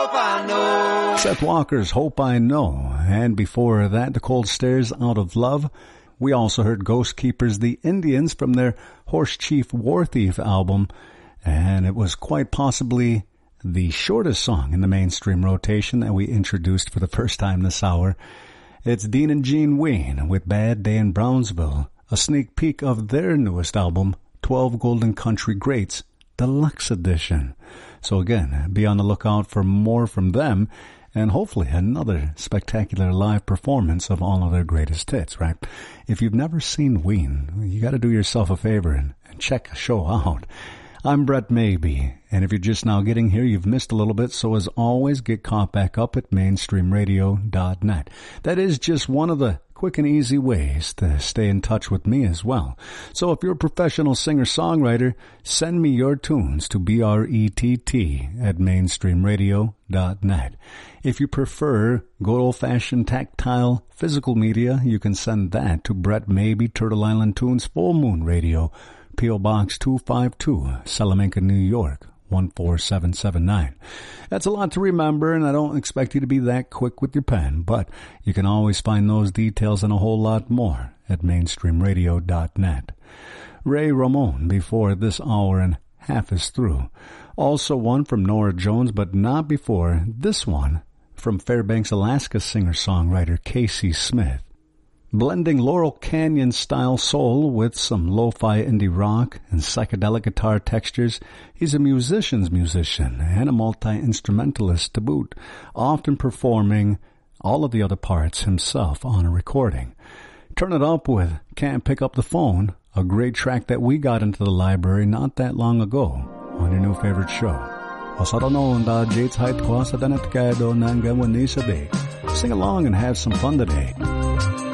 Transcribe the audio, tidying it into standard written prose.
Seth Walker's Hope I Know, and before that, The Cold Stares Out of Love. We also heard Ghost Keepers, The Indians, from their Horse Chief War Thief album, and it was quite possibly the shortest song in the mainstream rotation that we introduced for the first time this hour. It's Dean and Gene Wayne with Bad Day in Brownsville, a sneak peek of their newest album, 12 Golden Country Greats, Deluxe Edition. So again, be on the lookout for more from them, and hopefully another spectacular live performance of all of their greatest hits, right? If you've never seen Ween, you got to do yourself a favor and check a show out. I'm Brett Maybe, and if you're just now getting here, you've missed a little bit, so as always, get caught back up at mainstreamradio.net. That is just one of the quick and easy ways to stay in touch with me as well. So if you're a professional singer-songwriter, send me your tunes to brett@mainstreamradio.net. If you prefer good old-fashioned tactile physical media, you can send that to Brett Maybe, Turtle Island Tunes, Full Moon Radio, P.O. Box 252, Salamanca, New York, 14779. That's a lot to remember, and I don't expect you to be that quick with your pen, but you can always find those details and a whole lot more at mainstreamradio.net. Ray Ramon before this hour and half is through. Also one from Nora Jones, but not before this one from Fairbanks, Alaska singer-songwriter Casey Smith. Blending Laurel Canyon-style soul with some lo-fi indie rock and psychedelic guitar textures, he's a musician's musician and a multi-instrumentalist to boot, often performing all of the other parts himself on a recording. Turn it up with Can't Pick Up the Phone, a great track that we got into the library not that long ago on your new favorite show. Sing along and have some fun today.